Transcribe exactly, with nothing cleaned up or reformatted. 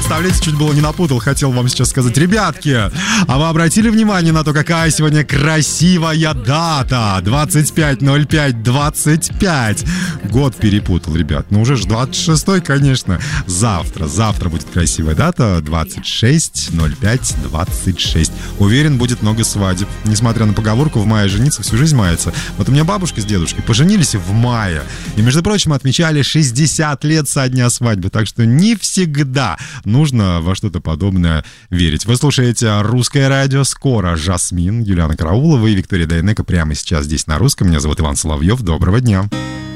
представляете, чуть было не напутал. Хотел вам сейчас сказать, ребятки, а вы обратили внимание на то, какая сегодня красивая дата? двадцать пять ноль пять двадцать пять. Год перепутал, ребят. Ну уже же двадцать шестой, конечно. Завтра, завтра будет красивая дата. двадцать шесть ноль пять двадцать шесть. Уверен, будет много свадеб. Несмотря на поговорку, в мае жениться всю жизнь мается. Вот у меня бабушка с дедушкой поженились в мае. И, между прочим, отмечали шестьдесят лет со дня свадьбы. Так что не всегда нужно во что-то подобное верить. Вы слушаете «Русское радио». Скоро Жасмин, Юлиана Караулова и Виктория Дайнеко прямо сейчас здесь на русском. Меня зовут Иван Соловьев. Доброго дня.